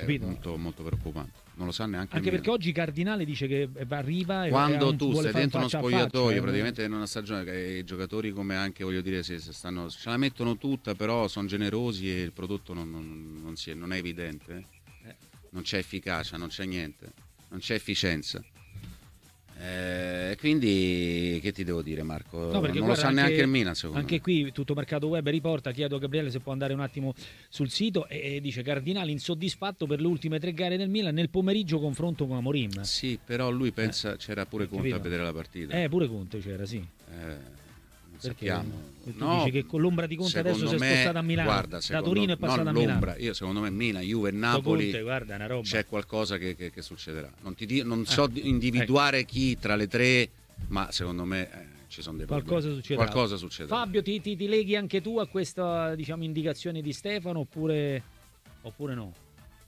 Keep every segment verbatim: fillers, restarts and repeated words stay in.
è molto, molto preoccupante. Non lo sa neanche anche meno. perché oggi Cardinale dice che arriva quando e tu vuole sei dentro uno spogliatoio faccia, praticamente in una stagione che i giocatori, come anche voglio dire, se, se stanno, ce la mettono tutta, però sono generosi e il prodotto non, non, non, si è, non è evidente, eh? Non c'è efficacia, non c'è niente, non c'è efficienza. Eh, quindi che ti devo dire, Marco? No, non guarda, lo sa anche, neanche il Milan, secondo anche me. qui Tutto Mercato Web riporta, chiedo a Gabriele se può andare un attimo sul sito, e, e dice Cardinale insoddisfatto per le ultime tre gare del Milan, nel pomeriggio confronto con Amorim. Sì, però lui pensa eh, c'era pure Conte a vedere la partita. Eh, pure Conte c'era, sì. Eh, non Perché sappiamo. tu No, dici che con l'ombra di Conte adesso si è me, spostata a Milano, guarda, da Torino è passata a Milano. L'ombra, io secondo me Milan, Juve e Napoli Conte, guarda, una roba. C'è qualcosa che, che, che succederà. Non, ti, non so eh, individuare ecco. chi tra le tre, ma secondo me eh, ci sono dei problemi. Qualcosa succederà. Qualcosa succederà. Fabio, ti, ti, ti leghi anche tu a questa, diciamo, indicazione di Stefano oppure, oppure no?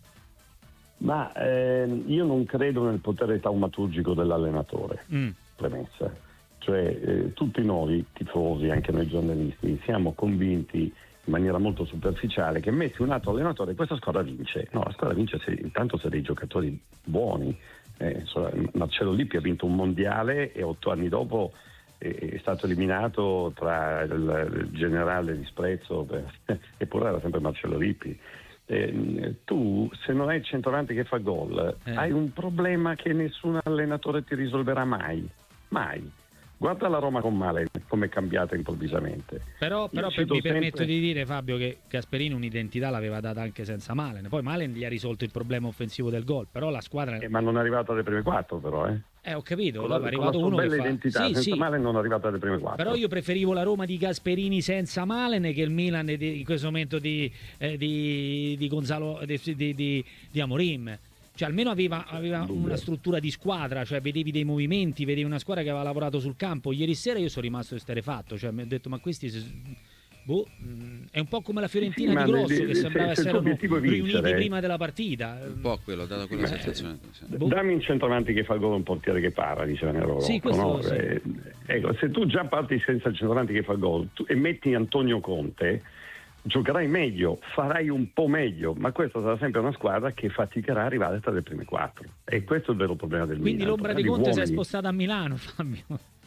Ma eh, io non credo nel potere taumaturgico dell'allenatore, mm. premessa. Cioè eh, tutti noi tifosi, anche noi giornalisti, siamo convinti in maniera molto superficiale che metti un altro allenatore e questa squadra vince. No, la squadra vince se, intanto se dei giocatori buoni. Eh, Marcello Lippi ha vinto un mondiale e otto anni dopo è stato eliminato tra il generale disprezzo per, eppure era sempre Marcello Lippi. Eh, tu se non hai il centravanti che fa gol eh. hai un problema che nessun allenatore ti risolverà mai, mai. Guarda la Roma con Malen come è cambiata improvvisamente. Però, però per, mi sempre... permetto di dire, Fabio, che Gasperini un'identità l'aveva data anche senza Malen. Poi Malen gli ha risolto il problema offensivo del gol, però la squadra eh, ma non è arrivata alle prime quattro però eh Eh, ho capito, con la, è arrivato con uno bella che fa... identità, sì, senza sì. Malen non è arrivata alle prime quattro. Però io preferivo la Roma di Gasperini senza Malen che il Milan di, in questo momento di, eh, di, di Gonzalo di, di, di, di Amorim. Cioè almeno aveva, aveva una struttura di squadra, cioè vedevi dei movimenti, vedevi una squadra che aveva lavorato sul campo. Ieri sera io sono rimasto esterrefatto, cioè mi ho detto ma questi se... boh, è un po' come la Fiorentina sì, di Grosso, le, che sembrava se, essere riuniti prima della partita. Un po' quello, dato quella Beh, sensazione. Boh. Dammi un centravanti che fa il gol, un portiere che para, diceva Nero. Sì, questo no? sì. eh, ecco, se tu già parti senza il centravanti che fa il gol tu, e metti Antonio Conte, giocherai meglio, farai un po' meglio, ma questa sarà sempre una squadra che faticherà a arrivare tra le prime quattro. E questo è il vero problema del Quindi Milan. Quindi l'ombra di Conte si è spostata a Milano, Fabio.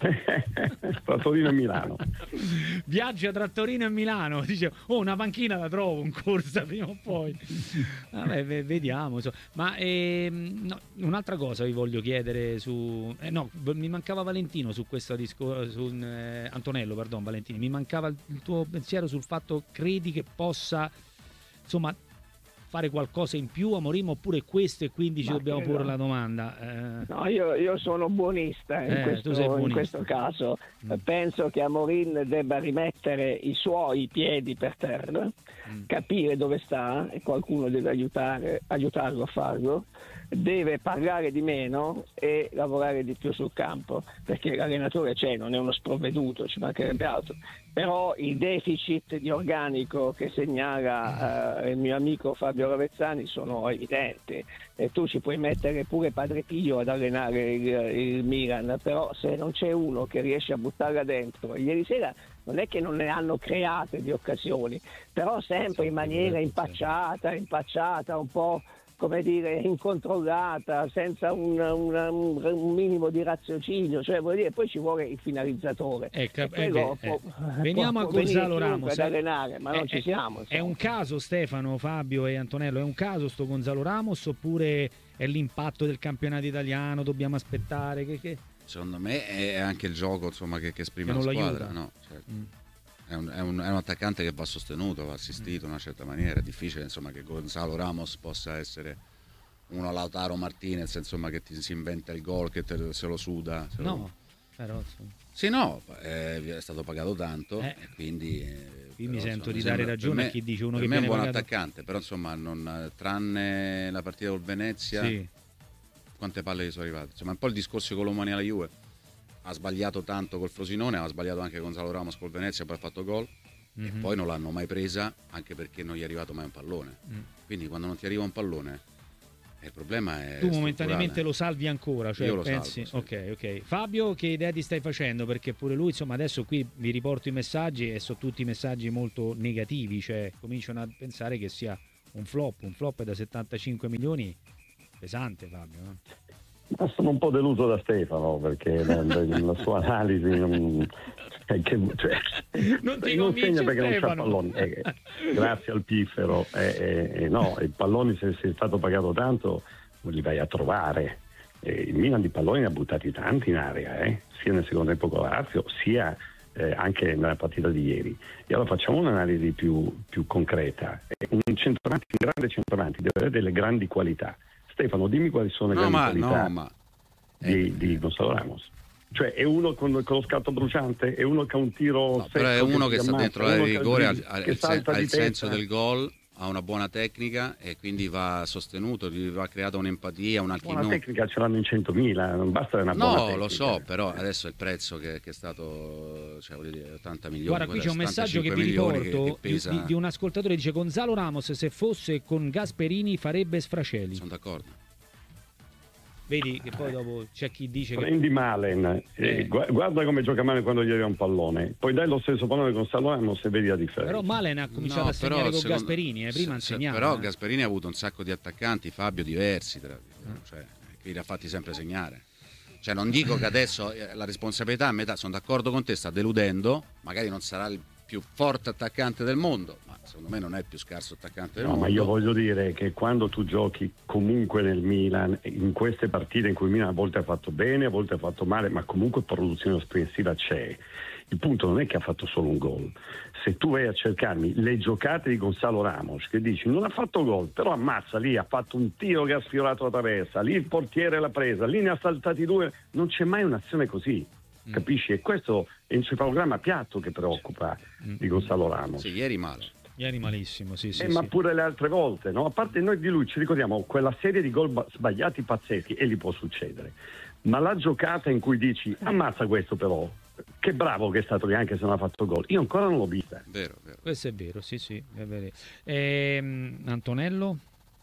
Tra Torino e Milano. Viaggia tra Torino e Milano, dice oh una panchina la trovo in corsa prima o poi. Vabbè, vediamo. Ma ehm, no, un'altra cosa vi voglio chiedere su eh, no, mi mancava Valentino su questo discorso, su eh, Antonello, pardon, Valentino, mi mancava il tuo pensiero sul fatto, credi che possa insomma fare qualcosa in più Amorim, oppure questo e quindi ci Ma dobbiamo porre la domanda? Eh... No, io, io sono buonista in, eh, questo, buonista. in questo caso. Mm. Penso che Amorim debba rimettere i suoi piedi per terra, mm. capire dove sta e qualcuno deve aiutare, aiutarlo a farlo. Deve parlare di meno e lavorare di più sul campo, perché l'allenatore c'è, non è uno sprovveduto, ci mancherebbe altro, però il deficit di organico che segnala eh, il mio amico Fabio Ravezzani sono evidenti, e tu ci puoi mettere pure Padre Pio ad allenare il, il Milan, però se non c'è uno che riesce a buttarla dentro, ieri sera non è che non ne hanno create di occasioni, però sempre in maniera impacciata, impacciata, un po' come dire incontrollata, senza un, una, un, un minimo di raziocinio, cioè vuol dire poi ci vuole il finalizzatore. Eh, cap- eh, può, eh. Veniamo può a Gonzalo Ramos. Ad allenare, ma eh, non ci siamo. È un caso, Stefano, Fabio e Antonello, è un caso sto Gonzalo Ramos oppure è l'impatto del campionato italiano, dobbiamo aspettare? Che, che... Secondo me è anche il gioco insomma che, che esprime che la squadra. No, certo. mm. È un, è, un, è un attaccante che va sostenuto, va assistito in una certa maniera. È difficile insomma che Gonzalo Ramos possa essere uno Lautaro Martinez insomma che ti, si inventa il gol, che te, se lo suda se no lo... però insomma. Sì no è, è stato pagato tanto eh. e quindi eh, qui mi sento insomma, di dare ragione me, a chi dice uno per che me è un buon pagato... attaccante, però insomma non, tranne la partita col Venezia sì. quante palle gli sono arrivate, insomma un po' il discorso con l'Omani alla Juve, ha sbagliato tanto col Frosinone, ha sbagliato anche Gonzalo Ramos col Venezia, poi ha fatto gol mm-hmm. e poi non l'hanno mai presa anche perché non gli è arrivato mai un pallone mm. quindi quando non ti arriva un pallone eh, il problema è tu momentaneamente lo salvi ancora, cioè io lo pensi salvo, sì. ok ok Fabio, che idea ti stai facendo? Perché pure lui insomma adesso qui vi riporto i messaggi e sono tutti messaggi molto negativi, cioè cominciano a pensare che sia un flop, un flop da settantacinque milioni, pesante, Fabio. Eh? Ma sono un po' deluso da Stefano, perché la, la sua analisi non, è che, cioè, non ti non convince, segna perché Stefano. non c'ha pallone. Eh, grazie al piffero, eh, eh, no, i palloni, se sei stato pagato tanto li vai a trovare. Eh, il Milan di palloni ne ha buttati tanti in area, eh, sia nel secondo tempo con Lazio, sia eh, anche nella partita di ieri. E allora facciamo un'analisi più, più concreta. Un centravanti, un grande centravanti deve avere delle grandi qualità. Stefano, dimmi quali sono le no, grandi ma, qualità no, ma... di, eh, di Gonzalo Ramos. Cioè è uno con, con lo scatto bruciante, è uno che ha un tiro no, però è uno che, che sta dentro l'area di rigore, ha, ha, il, sen- ha il senso del gol, ha una buona tecnica e quindi va sostenuto, gli va creata un'empatia, un alchino. Buona tecnica ce l'hanno in centomila, non basta una buona no, tecnica. No, lo so, però adesso è il prezzo che, che è stato, cioè, voglio dire, ottanta milioni. Guarda, qui c'è un messaggio che vi riporto che, che pesa... di, di un ascoltatore, dice: Gonzalo Ramos se fosse con Gasperini farebbe Sfracelli. Sono d'accordo. Vedi che poi dopo c'è chi dice prendi che... Malen, eh. guarda come gioca Malen quando gli dai un pallone, poi dai lo stesso pallone con Gonzalo Ramos e vedi la differenza. Però Malen ha cominciato no, a segnare con secondo... Gasperini, eh, prima se, insegnava. Però eh. Gasperini ha avuto un sacco di attaccanti, Fabio, diversi, tra... cioè, che li ha fatti sempre segnare. Cioè non dico che adesso la responsabilità a metà, sono d'accordo con te, sta deludendo, magari non sarà il più forte attaccante del mondo, ma secondo me non è il più scarso attaccante del no, mondo. Ma io voglio dire che quando tu giochi comunque nel Milan, in queste partite in cui il Milan a volte ha fatto bene, a volte ha fatto male, ma comunque produzione offensiva c'è. Il punto non è che ha fatto solo un gol. Se tu vai a cercarmi le giocate di Gonzalo Ramos, che dici non ha fatto gol, però ammazza, lì ha fatto un tiro che ha sfiorato la traversa, lì il portiere l'ha presa, lì ne ha saltati due, non c'è mai un'azione così. Mm. Capisci? E questo è un encefalogramma piatto che preoccupa mm. di Gonzalo Ramos. Sì, ieri male. Ieri malissimo, sì, sì, eh, sì. Ma pure le altre volte, no? A parte noi di lui ci ricordiamo quella serie di gol ba- sbagliati pazzeschi, e gli può succedere. Ma la giocata in cui dici ammazza questo però, che bravo che è stato lì anche se non ha fatto gol, io ancora non l'ho vista. Vero, vero. Questo è vero, sì, sì, è vero. Ehm, Antonello?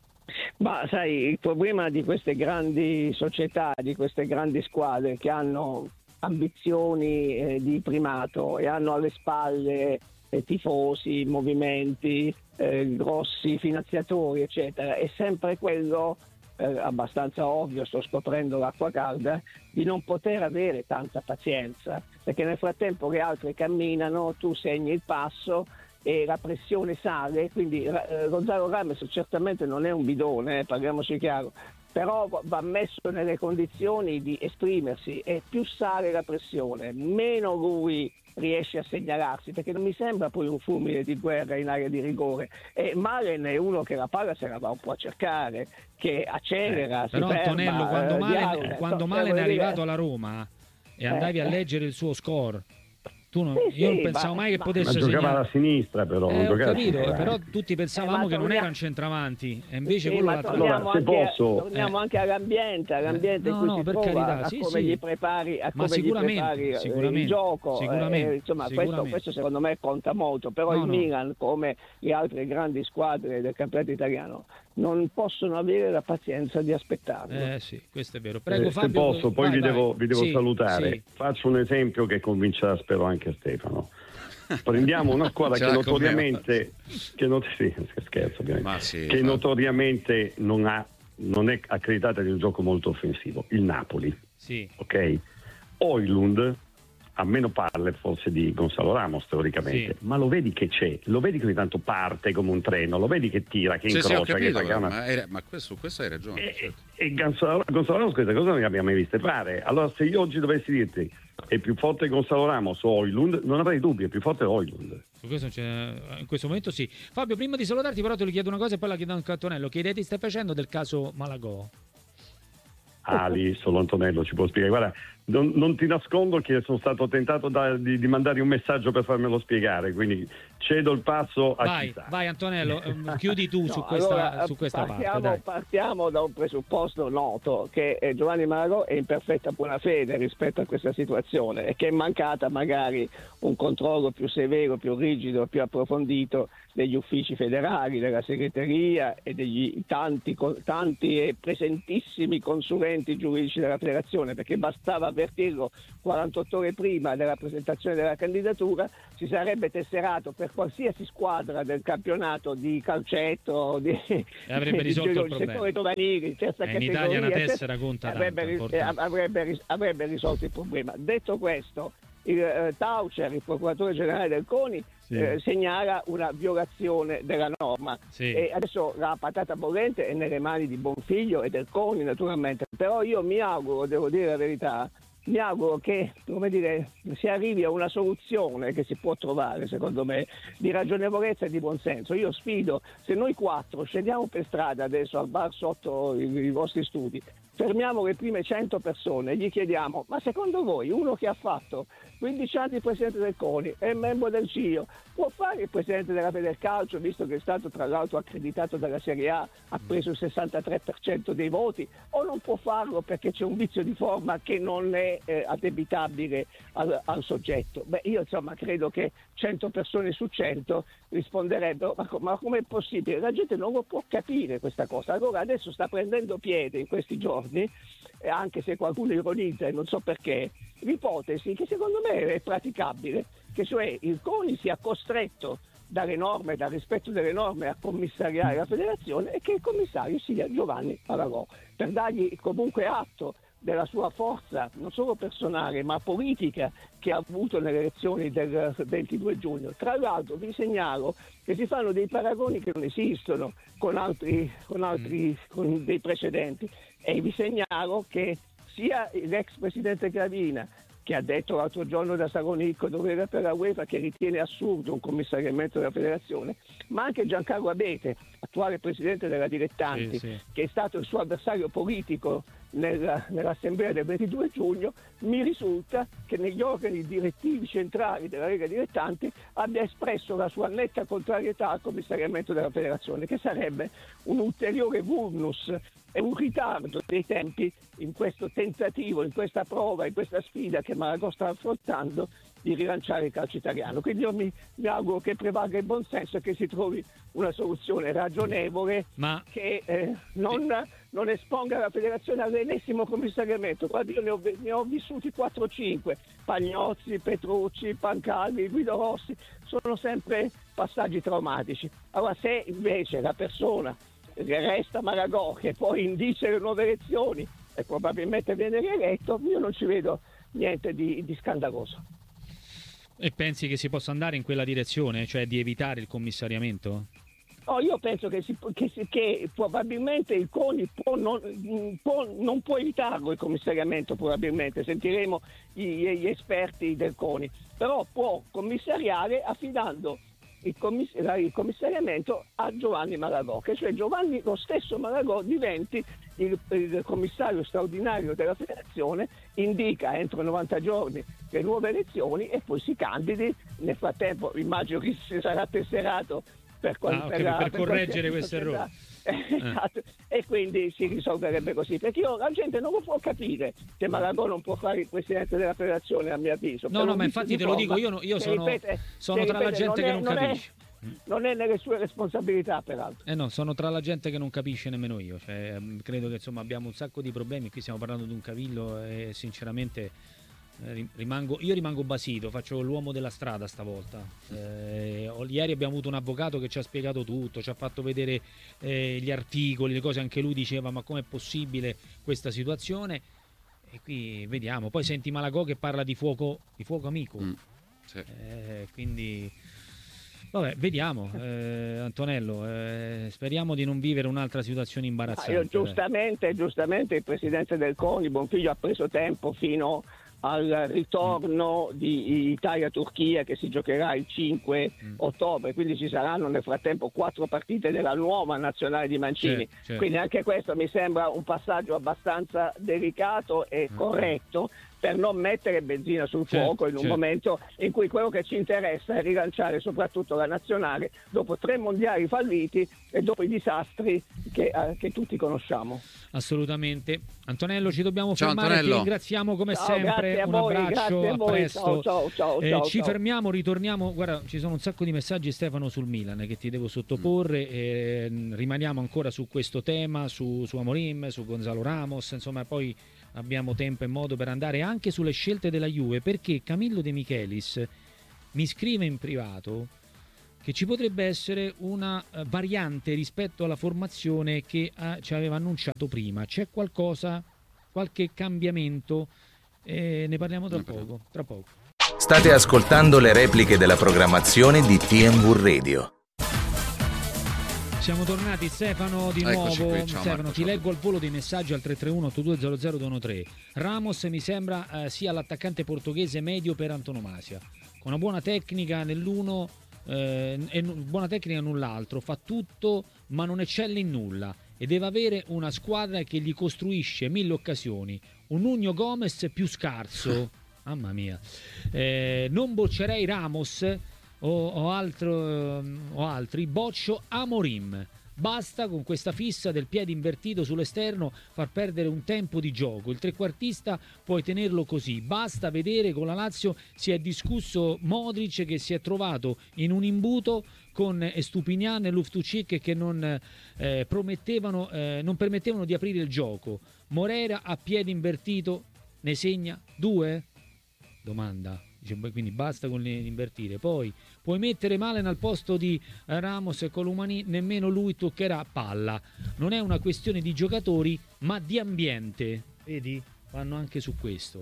Ma sai, il problema di queste grandi società, di queste grandi squadre che hanno ambizioni eh, di primato e hanno alle spalle eh, tifosi, movimenti, eh, grossi finanziatori, eccetera, è sempre quello eh, abbastanza ovvio, sto scoprendo l'acqua calda, di non poter avere tanta pazienza, perché nel frattempo che altri camminano tu segni il passo e la pressione sale, quindi eh, Gonzalo Ramos certamente non è un bidone, eh, parliamoci chiaro, però va messo nelle condizioni di esprimersi, e più sale la pressione, meno lui riesce a segnalarsi, perché non mi sembra poi un fulmine di guerra in area di rigore. E Malen è uno che la palla se la va un po' a cercare, che accelera, eh, si però ferma, Antonello, quando eh, Malen, dialoga, quando so, Malen è arrivato dire... alla Roma e andavi eh, a leggere il suo score, tu non, sì, io non sì, pensavo ma, mai che ma, potesse ma giocava segnare. alla sinistra però, eh, non ho giocava capito, a però tutti pensavamo eh, che non torniamo... era un centravanti e invece sì, quello ma l'ha torniamo, allora, se anche, posso... torniamo eh. anche all'ambiente, all'ambiente eh, no, in cui no, si per trova, carità, a sì, come sì. gli prepari, a Ma come gli prepari sicuramente, il gioco, sicuramente, eh, insomma sicuramente. Questo, questo secondo me conta molto, però no, il no. Milan, come le altre grandi squadre del campionato italiano, non possono avere la pazienza di aspettarlo. Eh sì, questo è vero. Prego, eh, Fabio, se posso, poi vai, vi, vai. devo, vi devo sì, salutare. Sì. Faccio un esempio che convincerà spero anche Stefano. Prendiamo una squadra che notoriamente che, not- sì, scherzo, ovviamente, sì, che fa... notoriamente non, ha, non è accreditata di un gioco molto offensivo, il Napoli. Sì. Ok? Højlund ha meno palle forse di Gonzalo Ramos teoricamente, sì. Ma lo vedi che c'è, lo vedi che ogni tanto parte come un treno, lo vedi che tira, che sì, incrocia, sì, capito, che fa una... ma, è, ma questo, questo hai ragione. E, certo. e Gonzalo, Gonzalo Ramos queste cose non le abbiamo mai viste fare. Allora se io oggi dovessi dirti è più forte Gonzalo Ramos o Højlund, non avrei dubbi, è più forte Højlund. Su questo c'è, in questo momento sì. Fabio, prima di salutarti però te lo chiedo una cosa e poi la chiedo anche a Antonello. Che idea ti stai facendo del caso Malagò? Ali, solo Antonello ci può spiegare. Guarda, non, non ti nascondo che sono stato tentato da, di, di mandare un messaggio per farmelo spiegare, quindi cedo il passo a vai, chi sa. Vai Antonello, chiudi tu no, su questa, allora, su questa partiamo, parte. Dai. Partiamo da un presupposto noto, che Giovanni Malagò è in perfetta buona fede rispetto a questa situazione e che è mancata magari un controllo più severo, più rigido, più approfondito degli uffici federali, della segreteria e degli tanti, tanti e presentissimi consulenti giuridici della federazione, perché bastava avvertirlo quarantotto ore prima della presentazione della candidatura, si sarebbe tesserato per qualsiasi squadra del campionato di calcetto, di, e avrebbe di, risolto di, il di problema. settore giovanile, terza eh, in categoria, Italia una tessera conta avrebbe, tanto, eh, avrebbe, avrebbe risolto il problema. Detto questo, il eh, Taucher, il procuratore generale del CONI, sì. eh, segnala una violazione della norma, sì. E adesso la patata bollente è nelle mani di Bonfiglio e del CONI naturalmente, però io mi auguro, devo dire la verità, mi auguro che, come dire, si arrivi a una soluzione che si può trovare, secondo me, di ragionevolezza e di buonsenso. Io sfido, se noi quattro scendiamo per strada adesso al bar sotto i, i vostri studi, fermiamo le prime cento persone e gli chiediamo: ma secondo voi uno che ha fatto quindici anni presidente del CONI e membro del C I O può fare il presidente della Federcalcio, visto che è stato tra l'altro accreditato dalla Serie A, ha preso il sessantatré per cento dei voti, o non può farlo perché c'è un vizio di forma che non è eh, addebitabile al, al soggetto? Beh, io insomma credo che cento persone su cento risponderebbero: ma, ma com'è possibile? La gente non lo può capire questa cosa. Allora adesso sta prendendo piede in questi giorni, eh, anche se qualcuno ironizza e non so perché, l'ipotesi che secondo me è praticabile, che cioè il CONI sia costretto dalle norme, dal rispetto delle norme, a commissariare la federazione e che il commissario sia Giovanni Malagò, per dargli comunque atto della sua forza non solo personale ma politica che ha avuto nelle elezioni del ventidue giugno. Tra l'altro vi segnalo che si fanno dei paragoni che non esistono con altri, con altri con dei precedenti, e vi segnalo che sia l'ex presidente Gravina, che ha detto l'altro giorno da Sagonicco, dove era per la UEFA, che ritiene assurdo un commissariamento della federazione, ma anche Giancarlo Abete, attuale presidente della Dilettanti, sì, sì. che è stato il suo avversario politico nella, nell'assemblea del ventidue giugno, mi risulta che negli organi direttivi centrali della Lega Dilettanti abbia espresso la sua netta contrarietà al commissariamento della federazione, che sarebbe un ulteriore vulnus e un ritardo dei tempi in questo tentativo, in questa prova, in questa sfida che Malagò sta affrontando di rilanciare il calcio italiano. Quindi io mi, mi auguro che prevalga il buonsenso e che si trovi una soluzione ragionevole, ma che eh, non, non esponga la federazione all'ennesimo commissariamento. Guarda, io ne ho, ne ho vissuti quattro o cinque, Pagnozzi, Petrucci, Pancalli, Guido Rossi, sono sempre passaggi traumatici. Allora, se invece la persona resta Malagò, che poi indice le nuove elezioni e probabilmente viene rieletto, io non ci vedo niente di, di scandaloso. E pensi che si possa andare in quella direzione, cioè di evitare il commissariamento? Oh, io penso che, si, che, si, che probabilmente il CONI può non, può, non può evitarlo il commissariamento, probabilmente, sentiremo gli, gli esperti del CONI, però può commissariare affidando il, commiss- il commissariamento a Giovanni Malagò, che cioè Giovanni, lo stesso Malagò, diventi il, il commissario straordinario della federazione, indica entro novanta giorni le nuove elezioni e poi si candidi. Nel frattempo immagino che si sarà tesserato per, qual- ah, okay, per, la, per, per correggere questo errore. Esatto. Eh. E quindi si risolverebbe così, perché io, la gente non lo può capire che Malagò non può fare il presidente della federazione, a mio avviso. No, no, ma infatti te lo dico, io, no, io sono, ripete, sono tra ripete, la gente non è, che non, non capisce. È, non è nelle sue responsabilità, peraltro. Eh no, sono tra la gente che non capisce nemmeno io. Cioè, credo che insomma abbiamo un sacco di problemi. Qui stiamo parlando di un cavillo e sinceramente eh, rimango, io rimango basito, faccio l'uomo della strada stavolta. Eh, ieri abbiamo avuto un avvocato che ci ha spiegato tutto, ci ha fatto vedere eh, gli articoli, le cose, anche lui diceva: ma com'è possibile questa situazione? E qui vediamo. Poi senti Malagò che parla di fuoco, di fuoco amico. Mm, sì. eh, quindi vabbè, vediamo, eh, Antonello, eh, speriamo di non vivere un'altra situazione imbarazzante. Ah, io, giustamente, giustamente il presidente del CONI, Bonfiglio, ha preso tempo fino al ritorno mm. di Italia-Turchia, che si giocherà il cinque mm. ottobre, quindi ci saranno nel frattempo quattro partite della nuova nazionale di Mancini, certo, certo. Quindi anche questo mi sembra un passaggio abbastanza delicato e mm. corretto, per non mettere benzina sul fuoco, certo, in un certo. momento in cui quello che ci interessa è rilanciare soprattutto la nazionale dopo tre mondiali falliti e dopo i disastri che, eh, che tutti conosciamo. Assolutamente. Antonello, ci dobbiamo ciao, fermare, Antonello. ti ringraziamo come ciao, sempre, un voi, abbraccio, a, a presto. Ciao, ciao, ciao, eh, ciao, ci ciao. fermiamo, ritorniamo, guarda, ci sono un sacco di messaggi, Stefano, sul Milan che ti devo sottoporre, mm. eh, rimaniamo ancora su questo tema, su, su Amorim, su Gonzalo Ramos, insomma poi abbiamo tempo e modo per andare anche sulle scelte della Juve, perché Camillo De Michelis mi scrive in privato che ci potrebbe essere una uh, variante rispetto alla formazione che uh, ci aveva annunciato prima. C'è qualcosa, qualche cambiamento? Eh, ne parliamo tra poco, tra poco. State ascoltando le repliche della programmazione di T M V Radio. Siamo tornati, Stefano, di Eccoci nuovo. qui, ciao, Stefano, Marco, ti ciao. leggo al volo dei messaggi al tre tre uno otto due zero zero due uno tre. Ramos mi sembra eh, sia l'attaccante portoghese medio per antonomasia, con una buona tecnica nell'uno eh, e n- buona tecnica null'altro, fa tutto ma non eccelle in nulla e deve avere una squadra che gli costruisce mille occasioni. Un Nuno Gomez più scarso, mamma mia. Eh, non boccerei Ramos o, o, altro, o altri, boccio Amorim. Basta con questa fissa del piede invertito sull'esterno, far perdere un tempo di gioco. Il trequartista puoi tenerlo così. Basta vedere, con la Lazio si è discusso Modric che si è trovato in un imbuto con Stupinian e Loftus-Cheek che non eh, promettevano, eh, non permettevano di aprire il gioco. Moreira a piede invertito ne segna due? Domanda. Quindi basta con l'invertire. Poi puoi mettere Malen al posto di Ramos e Colomani, nemmeno lui toccherà palla. Non è una questione di giocatori ma di ambiente. Vedi? Vanno anche su questo.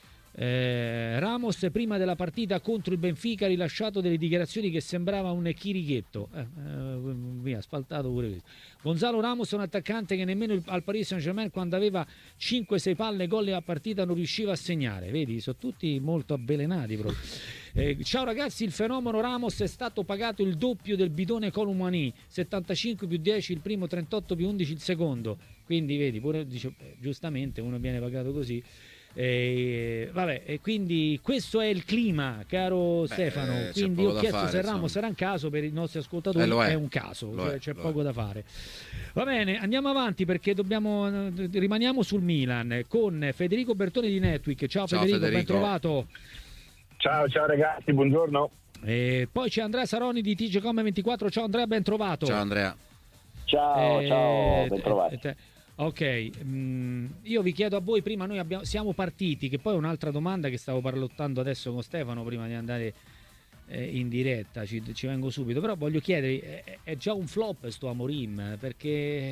eh, Ramos prima della partita contro il Benfica ha rilasciato delle dichiarazioni che sembrava un chirichetto. eh, eh, via, spaltato pure questo. Gonzalo Ramos è un attaccante che nemmeno al Paris Saint-Germain, quando aveva cinque sei palle gol a partita, non riusciva a segnare. Vedi, sono tutti molto avvelenati proprio. Eh, ciao ragazzi, il fenomeno Ramos è stato pagato il doppio del bidone Colomani, settantacinque più dieci il primo, trentotto più undici il secondo. Quindi vedi, pure dice, eh, giustamente uno viene pagato così. E, vabbè, e quindi questo è il clima, caro Beh, Stefano. Quindi ho chiesto fare, se Ramos sarà un caso, per i nostri ascoltatori eh, è. è un caso, cioè, è, c'è poco è. da fare. Va bene, andiamo avanti perché dobbiamo rimaniamo sul Milan con Federico Bertoni di Netweek. Ciao, ciao Federico, Federico, ben trovato. Ciao, ciao ragazzi, buongiorno. E poi c'è Andrea Saroni di T G Com ventiquattro. Ciao Andrea, ben trovato. Ciao Andrea. Ciao, eh, ciao, ben trovato. Eh, eh, Ok, mm, io vi chiedo a voi, prima noi abbiamo, siamo partiti, che poi è un'altra domanda che stavo parlottando adesso con Stefano prima di andare eh, in diretta, ci, ci vengo subito, però voglio chiedere, è, è già un flop sto Amorim, perché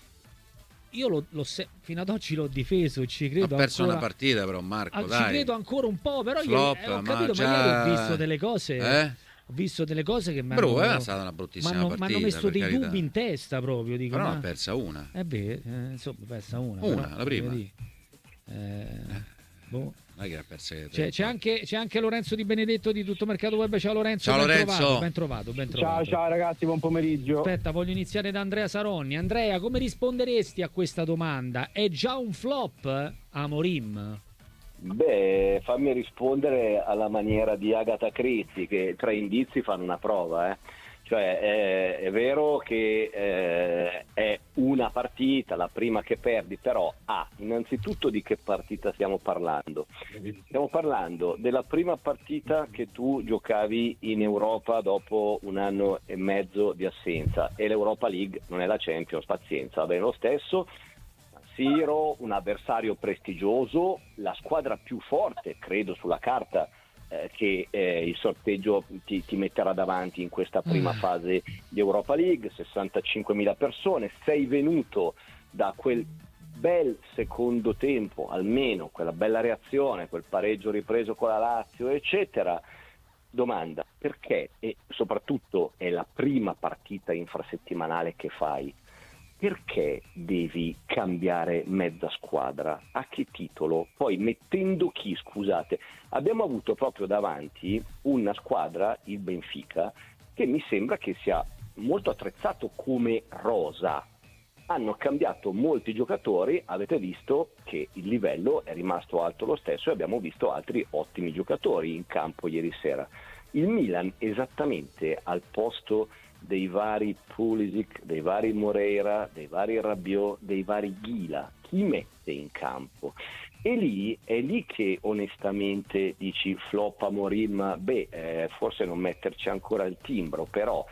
io lo, lo se, fino ad oggi l'ho difeso, ci credo. Ha perso ancora, una partita però Marco, ah, dai. Ci credo ancora un po', però flop, io eh, ho ma capito, già... ma ieri ho visto delle cose... Eh? Ho visto delle cose che mi hanno, è stata una bruttissima m'hanno, partita. Mi hanno messo dei carità. dubbi in testa proprio. Dico, però ma... ha persa una. Eh beh, eh, insomma, persa una. Una, però, la prima. Eh, boh. Non è che ha persa c'è, c'è, anche, c'è anche Lorenzo Di Benedetto di Tutto Mercato Web. Ciao Lorenzo, ciao, ben, Lorenzo. Trovato, ben trovato, ben trovato. Ciao, ciao ragazzi, buon pomeriggio. Aspetta, voglio iniziare da Andrea Saronni. Andrea, come risponderesti a questa domanda? È già un flop Amorim? Beh, fammi rispondere alla maniera di Agatha Christie, che tre indizi fanno una prova, eh. Cioè è, è vero che eh, è una partita, la prima che perdi, però ah, innanzitutto di che partita stiamo parlando? Stiamo parlando della prima partita che tu giocavi in Europa dopo un anno e mezzo di assenza, e l'Europa League non è la Champions, pazienza, va bene lo stesso. Siro, un avversario prestigioso, la squadra più forte, credo, sulla carta eh, che eh, il sorteggio ti, ti metterà davanti in questa prima fase di Europa League, sessantacinquemila persone, sei venuto da quel bel secondo tempo, almeno quella bella reazione, quel pareggio ripreso con la Lazio, eccetera. Domanda, perché, e soprattutto è la prima partita infrasettimanale che fai, perché devi cambiare mezza squadra? A che titolo? Poi mettendo chi, scusate? Abbiamo avuto proprio davanti una squadra, il Benfica, che mi sembra che sia molto attrezzato come rosa. Hanno cambiato molti giocatori, avete visto che il livello è rimasto alto lo stesso e abbiamo visto altri ottimi giocatori in campo ieri sera. Il Milan esattamente al posto dei vari Pulisic, dei vari Moreira, dei vari Rabiot, dei vari Ghila, chi mette in campo? E lì è lì che onestamente dici flop Amorim, beh, eh, forse non metterci ancora il timbro, però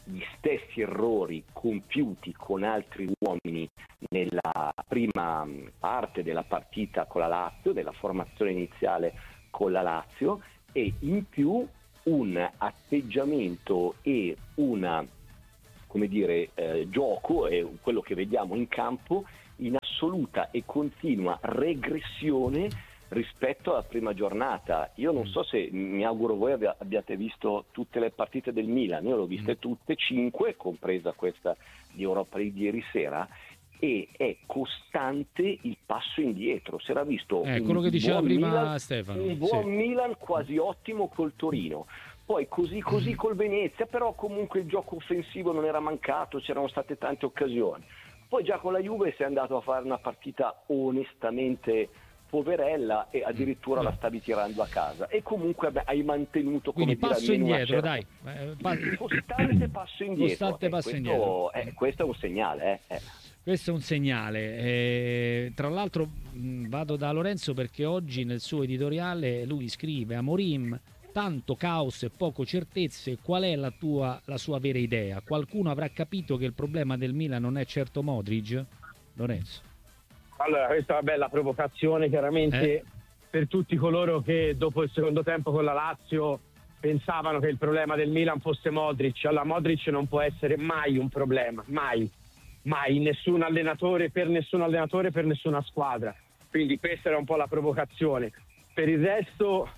gli stessi errori compiuti con altri uomini nella prima parte della partita con la Lazio, della formazione iniziale con la Lazio, e in più un atteggiamento e una, come dire, eh, gioco, è quello che vediamo in campo, in assoluta e continua regressione rispetto alla prima giornata. Io non so se, mi auguro voi abbia, abbiate visto tutte le partite del Milan, io le ho viste tutte, cinque, compresa questa di Europa League di ieri sera, e è costante il passo indietro. Si era visto eh, un quello che diceva prima Milan, Stefano, un buon sì. Milan quasi ottimo col Torino, poi così così col Venezia, però comunque il gioco offensivo non era mancato, c'erano state tante occasioni. Poi già con la Juve sei andato a fare una partita onestamente poverella e addirittura mm. la stavi tirando a casa, e comunque beh, hai mantenuto, come quindi dire, passo indietro, certa... dai, eh, costante passo indietro, costante eh, passo questo, indietro. Eh, questo è un segnale eh. Eh. Questo è un segnale. Eh, tra l'altro mh, vado da Lorenzo perché oggi nel suo editoriale lui scrive: Amorim, tanto caos e poco certezze, qual è la tua la sua vera idea? Qualcuno avrà capito che il problema del Milan non è certo Modric? Lorenzo. Allora, questa è una bella provocazione chiaramente eh? per tutti coloro che dopo il secondo tempo con la Lazio pensavano che il problema del Milan fosse Modric. Allora, Modric non può essere mai un problema, mai, mai, nessun allenatore, per nessun allenatore, per nessuna squadra. Quindi questa era un po' la provocazione. Per il resto,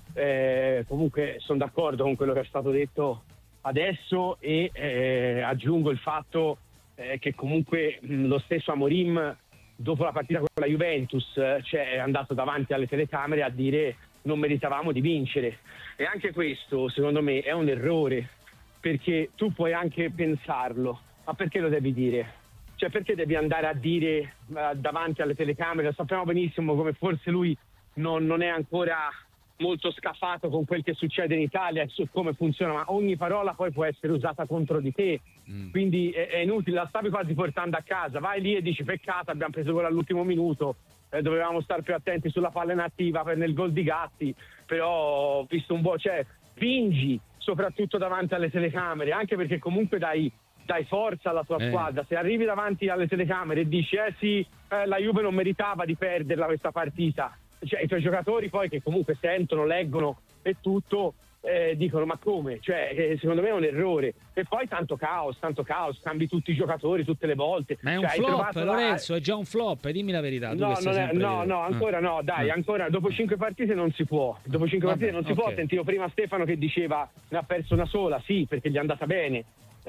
eh, comunque sono d'accordo con quello che è stato detto adesso, e eh, aggiungo il fatto eh, che comunque mh, lo stesso Amorim dopo la partita con la Juventus cioè, è andato davanti alle telecamere a dire non meritavamo di vincere, e anche questo secondo me è un errore, perché tu puoi anche pensarlo, ma perché lo devi dire? Cioè, perché devi andare a dire uh, davanti alle telecamere? Sappiamo benissimo come forse lui non, non è ancora molto scafato con quel che succede in Italia e su come funziona, ma ogni parola poi può essere usata contro di te, mm. quindi è, è inutile, la stavi quasi portando a casa, vai lì e dici peccato, abbiamo preso gol all'ultimo minuto, eh, dovevamo stare più attenti sulla palla inattiva per nel gol di Gatti, però ho visto un po', cioè fingi soprattutto davanti alle telecamere, anche perché comunque dai, dai forza alla tua eh. squadra. Se arrivi davanti alle telecamere e dici eh sì, eh, la Juve non meritava di perderla questa partita, cioè i tuoi giocatori poi che comunque sentono, leggono e tutto eh, dicono ma come? Cioè eh, secondo me è un errore. E poi tanto caos, tanto caos, cambi tutti i giocatori tutte le volte. Ma è un cioè, flop, Lorenzo, la... è già un flop, dimmi la verità. No, non è, no, no, ancora ah. no, dai, ancora dopo cinque partite non si può. Dopo cinque Vabbè, partite non si okay. può. Sentivo prima Stefano che diceva ne ha perso una sola, sì, perché gli è andata bene.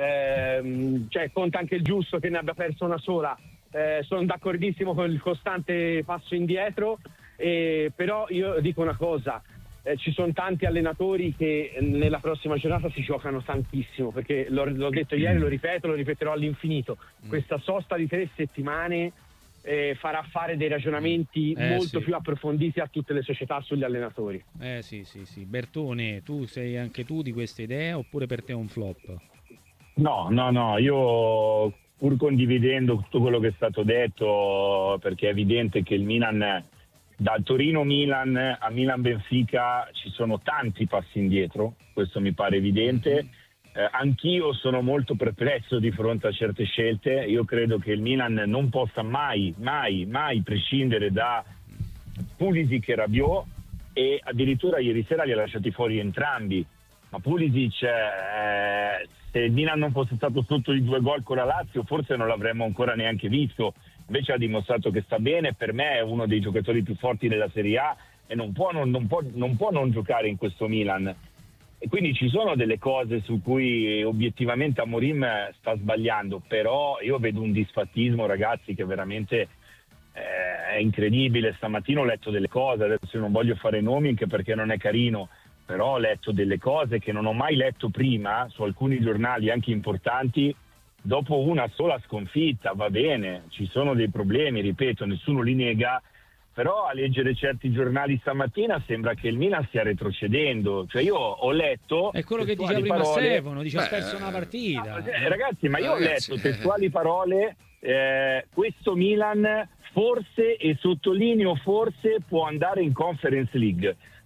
Eh, cioè conta anche il giusto che ne abbia perso una sola. Eh, sono d'accordissimo con il costante passo indietro. Eh, però io dico una cosa, eh, ci sono tanti allenatori che nella prossima giornata si giocano tantissimo, perché l'ho, l'ho detto ieri, lo ripeto, lo ripeterò all'infinito, mm. questa sosta di tre settimane eh, farà fare dei ragionamenti eh, molto sì. più approfonditi a tutte le società sugli allenatori. Eh sì sì sì. Bertone, tu sei anche tu di questa idea oppure per te è un flop? No, no, no, io pur condividendo tutto quello che è stato detto, perché è evidente che il Milan, dal Torino-Milan a Milan-Benfica ci sono tanti passi indietro, questo mi pare evidente. Eh, anch'io sono molto perplesso di fronte a certe scelte. Io credo che il Milan non possa mai, mai, mai prescindere da Pulisic e Rabiot, e addirittura ieri sera li ha lasciati fuori entrambi. Ma Pulisic, eh, se il Milan non fosse stato sotto i due gol con la Lazio, forse non l'avremmo ancora neanche visto. Invece ha dimostrato che sta bene, per me è uno dei giocatori più forti della Serie A e non può non, non, può, non può non giocare in questo Milan. E quindi ci sono delle cose su cui obiettivamente Amorim sta sbagliando, però io vedo un disfattismo, ragazzi, che veramente eh, è incredibile. Stamattina ho letto delle cose, adesso non voglio fare nomi anche perché non è carino, però ho letto delle cose che non ho mai letto prima su alcuni giornali anche importanti. Dopo una sola sconfitta, va bene, ci sono dei problemi, ripeto, nessuno li nega, però a leggere certi giornali stamattina sembra che il Milan stia retrocedendo. Cioè io ho letto... È quello che diceva prima parole... Stefano, dice ha perso una partita. No, eh, ragazzi, ma io ragazzi, ho letto testuali parole, eh, questo Milan forse, e sottolineo forse, può andare in Conference League.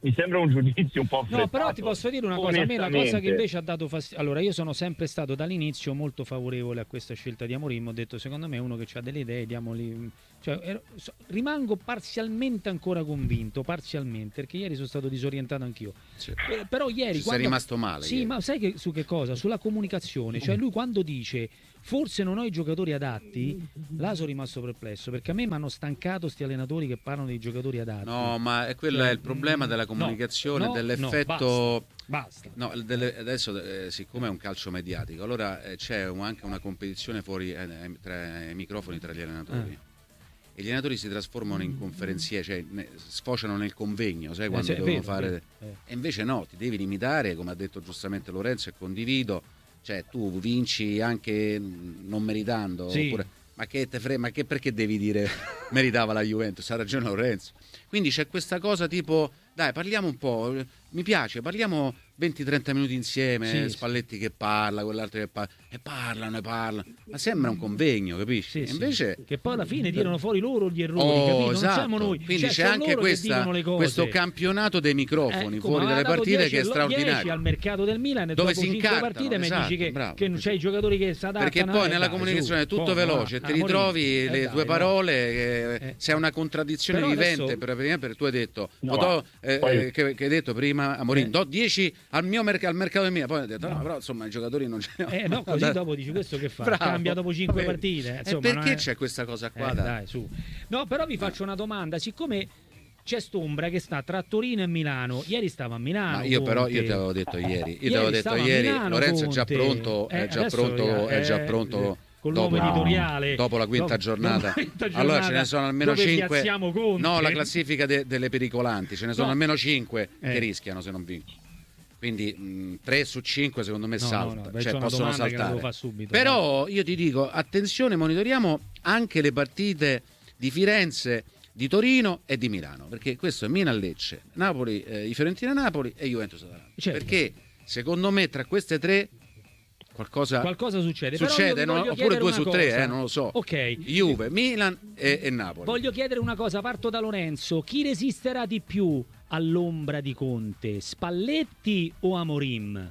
mi sembra un giudizio un po' affrettato. No, però ti posso dire una cosa, a me la cosa che invece ha dato fastidio, allora io sono sempre stato dall'inizio molto favorevole a questa scelta di Amorim, ho detto secondo me è uno che ha delle idee, diamogli, cioè, ero, so, rimango parzialmente ancora convinto, parzialmente, perché ieri sono stato disorientato anch'io, sì. eh, però ieri... Ci quando, sei rimasto male. Sì, ieri. Ma sai che, su che cosa? Sulla comunicazione, cioè lui quando dice forse non ho i giocatori adatti, là sono rimasto perplesso, perché a me mi hanno stancato sti allenatori che parlano dei giocatori adatti. No, ma è quello cioè, è il problema della comunicazione, no, no, dell'effetto... No, basta. basta. No, delle, adesso eh, siccome è un calcio mediatico, allora eh, c'è un, anche una competizione fuori eh, tra i microfoni tra gli allenatori. Eh. E gli allenatori si trasformano in conferenzieri, cioè ne, sfociano nel convegno, sai, quando eh, devono vero, fare... Vero, eh. E invece no, ti devi limitare, come ha detto giustamente Lorenzo, e condivido, cioè tu vinci anche non meritando, sì. oppure, ma che te frega, ma che perché devi dire meritava la Juventus? Ha ragione Lorenzo. Quindi c'è questa cosa tipo, dai, parliamo un po', mi piace, parliamo venti trenta minuti insieme, sì, Spalletti sì. che parla, quell'altro che parla, e parlano e parlano, ma sembra un convegno, capisci? Sì, invece sì. Che poi alla fine tirano fuori loro gli errori, oh, capito? Non esatto. siamo noi. Quindi cioè, c'è anche questa, questo campionato dei microfoni eh, fuori dalle partite dieci, che è straordinario. Al mercato del Milan, dove dopo si incartano, partite esatto, mi dici che, bravo, che non c'è i giocatori che si adattano. Perché poi eh, nella dai, comunicazione è tutto su, veloce, po', ti ah, ritrovi eh, le dai, tue no. parole, che eh. c'è una contraddizione Però vivente, adesso... per, per tu hai detto, no, do, eh, poi... che, che hai detto prima Amorim, eh. do dieci al mio merc- al mercato del Milan, poi hai detto no, però insomma i giocatori non ce ne ho. Eh no, così dopo dici questo che fa? Bravo. Cambia dopo cinque partite. Insomma, e perché è... c'è questa cosa qua? Eh, dai. dai, su. No, però vi faccio una domanda, siccome c'è st'ombra che sta tra Torino e Milano, ieri stava a Milano. Ma io Conte. però io ti avevo detto ieri, io ieri ti avevo detto ieri, Milano, Lorenzo Conte. è già pronto, è eh, già pronto, eh, è già pronto. Con dopo, l'uomo editoriale dopo la quinta, dopo, giornata. dopo quinta giornata allora ce ne sono almeno cinque. No, la eh. classifica de- delle pericolanti, ce ne sono no. almeno cinque eh. che rischiano se non vincono. Quindi tre su cinque secondo me no, salta, no, no. cioè possono saltare. Subito, Però no. io ti dico, attenzione, monitoriamo anche le partite di Firenze, di Torino e di Milano, perché questo è Milan-Lecce, Napoli, eh, Fiorentina-Napoli e Juventus-Atalanta. Certo. Perché secondo me tra queste tre Qualcosa, qualcosa succede, succede Però no? oppure due su cosa. tre, eh, non lo so. Ok. Juve, Milan e, e Napoli. Voglio chiedere una cosa, parto da Lorenzo. Chi resisterà di più all'ombra di Conte? Spalletti o Amorim?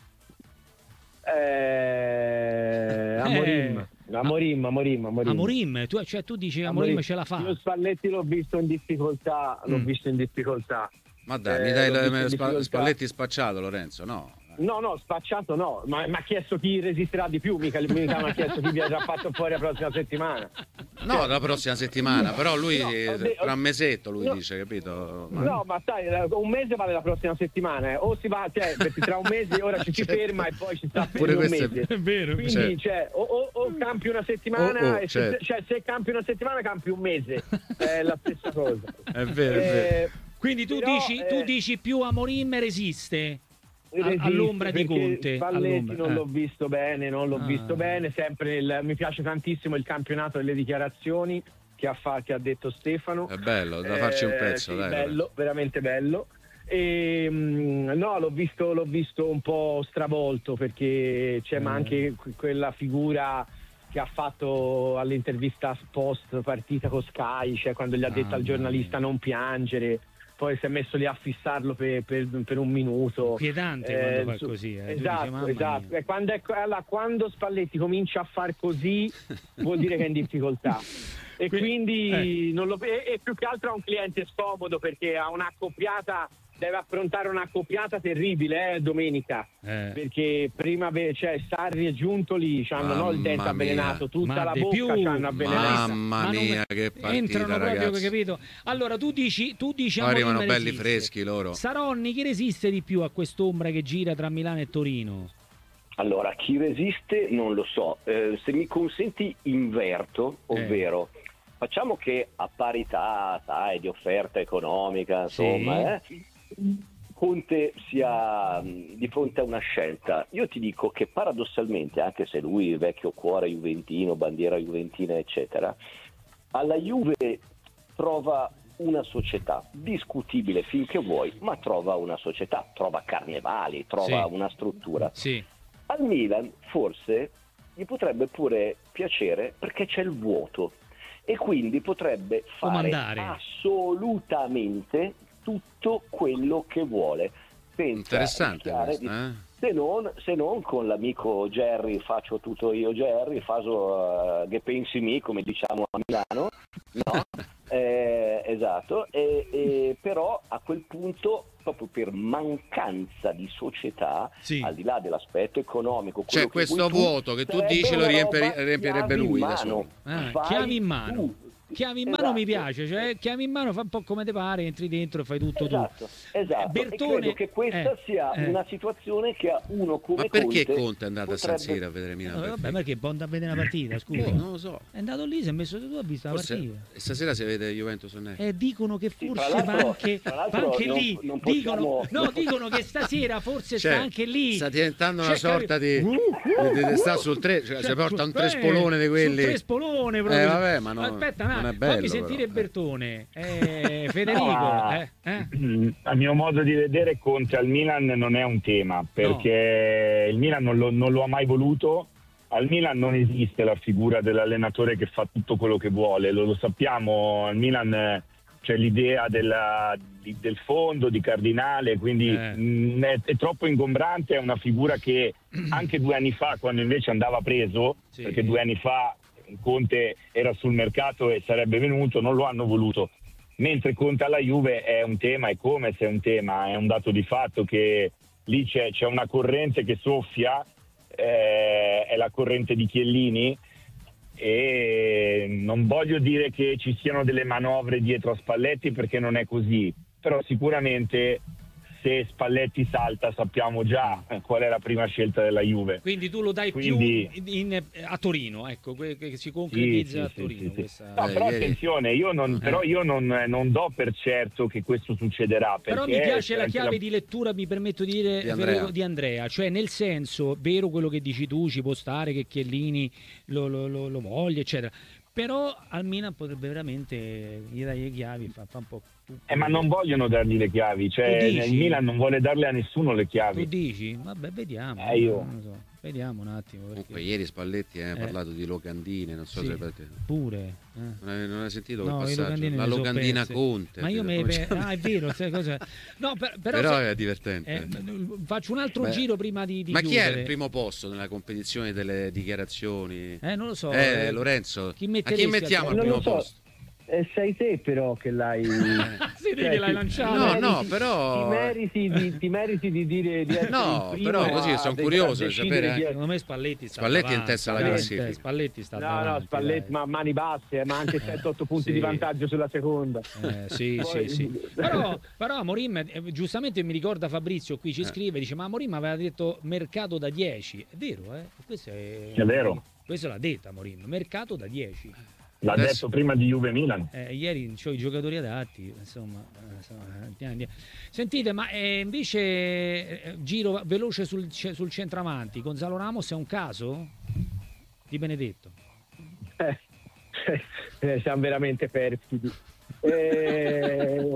Eh, Amorim. Eh. Amorim, Amorim, Amorim. Amorim, tu, cioè, tu dici Amorim, Amorim ce la fa. Io Spalletti l'ho visto in difficoltà, l'ho mm. visto in difficoltà. Ma dai, eh, mi dai le, spa, Spalletti spacciato, Lorenzo, no? No, no, spacciato no, ma mi ha chiesto chi resisterà di più, mica mi ha chiesto chi vi ha già fatto fuori la prossima settimana. No, cioè, la prossima settimana, però lui no, tra un mesetto lui no, dice, capito? Ma... No, ma sai, un mese vale la prossima settimana, eh. o si va, cioè, perché tra un mese ora ci si ferma e poi ci sta per un mese. È vero. Quindi, certo. cioè, o, o, o campi una settimana, oh, oh, e certo. se, cioè se campi una settimana campi un mese, è la stessa cosa. È vero, eh, è vero. Quindi tu, però, dici, eh, tu dici più Amorim resiste? Resiste, all'ombra di Conte Spalletti non eh. l'ho visto bene non l'ho ah. visto bene sempre il, mi piace tantissimo il campionato delle dichiarazioni che ha, fa, che ha detto Stefano, è bello da farci un pezzo, eh, sì, dai, bello vabbè. veramente bello e mh, no l'ho visto l'ho visto un po' stravolto perché c'è eh. ma anche quella figura che ha fatto all'intervista post partita con Sky, cioè quando gli ha detto ah, al giornalista non piangere, poi si è messo lì a fissarlo per, per, per un minuto. Piedante eh, quando fa su, così. Eh. Esatto, dici, esatto. E quando, è, allora, quando Spalletti comincia a far così vuol dire che è in difficoltà. E quindi, quindi eh. non lo, e, e più che altro ha un cliente scomodo perché ha un'accoppiata, deve approntare un'accoppiata terribile eh, domenica. Eh. Perché prima cioè, Sarri e Giuntoli hanno no, il dente avvelenato, tutta ma la bocca hanno avvelenato. Mamma mia, ma che partita, entrano ragazzi. Proprio, capito? Allora tu dici, tu dici poi arrivano belli resiste. freschi loro. Saronni, chi resiste di più a quest'ombra che gira tra Milano e Torino? Allora, chi resiste non lo so. Eh, se mi consenti inverto, ovvero eh. facciamo che a parità sai, di offerta economica, insomma, sì. eh, Conte sia mh, di fronte a una scelta. Io ti dico che paradossalmente, anche se lui è vecchio cuore juventino, bandiera juventina eccetera, alla Juve trova una società discutibile finché vuoi, ma trova una società, trova Carnevali, trova sì. una struttura. Sì. Al Milan forse gli potrebbe pure piacere perché c'è il vuoto e quindi potrebbe fare Comandare. assolutamente tutto quello che vuole. Interessante questo, di, eh? se, non, se non con l'amico Jerry, faccio tutto io Jerry, faccio uh, che pensi mi, come diciamo a Milano, no? eh, esatto, e, e, però a quel punto, proprio per mancanza di società, sì, al di là dell'aspetto economico, c'è questo vuoto tu, che tu dici lo riempie, riempierebbe lui da solo. Ah, chiavi in mano. Tu. Chiavi in mano, esatto, mi piace, cioè chiavi in mano, fa un po' come te pare, entri dentro e fai tutto, esatto, tu. Esatto, Bertone, e credo che questa eh, sia eh. una situazione che a uno come Ma perché Conte, Conte è andato potrebbe... a San Siro a vedere Milano? No, vabbè, perché può andare a vedere una partita, scusa. Oh, non lo so. È andato lì, si è messo tu, ha visto la Forse, partita. E stasera si vede Juventus o no? Eh, dicono che forse sì, va anche, va anche non, lì. Non possiamo... dicono, no, dicono che stasera forse cioè, sta anche lì. Sta diventando una cioè, sorta di, uh, uh, di, di sta sul tre, cioè, cioè, si porta un tre spolone di quelli. Un tre spolone proprio. Eh vabbè, ma no, aspetta, non no, è bello, fammi sentire però. Bertone. Eh, Federico, no, eh, eh? a mio modo di vedere Conte al Milan non è un tema, perché no, il Milan non lo, non lo ha mai voluto. Al Milan non esiste la figura dell'allenatore che fa tutto quello che vuole, lo, lo sappiamo. Al Milan c'è l'idea della, di, del fondo, di Cardinale, quindi eh. mh, è, è troppo ingombrante. È una figura che anche due anni fa, quando invece andava preso, sì, perché due anni fa Conte era sul mercato e sarebbe venuto, non lo hanno voluto. Mentre Conte alla Juve è un tema, è come se è un tema, è un dato di fatto che lì c'è, c'è una corrente che soffia, eh, è la corrente di Chiellini, e non voglio dire che ci siano delle manovre dietro a Spalletti, perché non è così, però sicuramente se Spalletti salta sappiamo già qual è la prima scelta della Juve. Quindi tu lo dai Quindi... più in, in, a Torino, ecco, che, che si concretizza sì, a sì, Torino. Sì, sì. Questa... No, però attenzione, io non, però io non, non do per certo che questo succederà. Però mi piace la chiave la... di lettura, mi permetto di dire, di Andrea. di Andrea, cioè nel senso, vero quello che dici tu, ci può stare che Chiellini lo, lo, lo, lo voglia, eccetera. Però al Milan potrebbe veramente gli dare le chiavi, fa, fa un po' tutto. Eh, ma non vogliono dargli le chiavi, cioè il Milan non vuole darle a nessuno le chiavi. Tu dici? Vabbè, vediamo. Eh, io. Non lo so. Vediamo un attimo. Perché... Comunque ieri Spalletti ha eh, eh. parlato di locandine, non so sì, se avete... pure. Eh. Non, hai, non hai sentito no, quel passaggio? La locandina so Conte. Ma io me... Pe... Ah, è vero, sai cosa... No, per, però però se... è divertente. Eh, faccio un altro Beh, giro prima di, di Ma chiudere. chi è il primo posto nella competizione delle dichiarazioni? Eh, non lo so. Eh, Lorenzo. Chi a chi mettiamo al primo so. posto? Eh, sei te però che l'hai sì, cioè, che l'hai lanciato. No, meriti, no, però ti meriti di, ti meriti di dire di essere no, il primo però così sono curioso di sapere. Di... Secondo me Spalletti sta Spalletti è in testa alla classifica. Spalletti sta no, davanti, no, Spalletti, ma mani basse, ma anche sette otto punti sì, di vantaggio sulla seconda. Eh, sì, Poi... sì, sì. Però, però Amorim, eh, giustamente mi ricorda Fabrizio qui ci eh. scrive, dice: ma Amorim aveva detto mercato da dieci. È vero, eh? Questo è, è vero. Questo l'ha detto Amorim, mercato da dieci. L'ha Adesso... detto prima di Juve Milan. Eh, ieri c'ho i giocatori adatti, insomma. insomma andiamo, andiamo. Sentite, ma eh, invece eh, giro veloce sul, sul centravanti. Gonzalo Ramos è un caso? Di Benedetto. Eh, eh, siamo veramente perfidi. Eh,